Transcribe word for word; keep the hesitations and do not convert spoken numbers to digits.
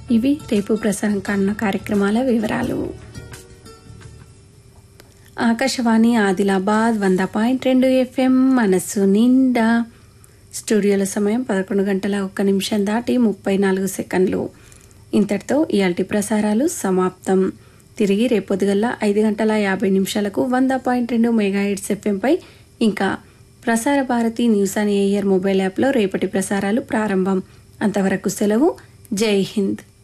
ఇవి రేపు ప్రసారం కానున్న కార్యక్రమాల వివరాలు. ఆకాశవాణి ఆదిలాబాద్ వంద పాయింట్ రెండు ఎఫ్ఎం మనస్సు నిండా. స్టూడియోల సమయం పదకొండు గంటల ఒక్క నిమిషం దాటి ముప్పై నాలుగు సెకండ్లు. ఇంతటితో ఇయాల్టి ప్రసారాలు సమాప్తం. తిరిగి రేపొద్దుగల్లా ఐదు గంటల యాభై నిమిషాలకు వంద పాయింట్ రెండు మెగాహెర్ట్జ్ ఎఫ్ఎంపై ఇంకా Prasar Bharati news and air mobile యాప్లో రేపటి ప్రసారాలు ప్రారంభం. అంతవరకు సెలవు. జై హింద్.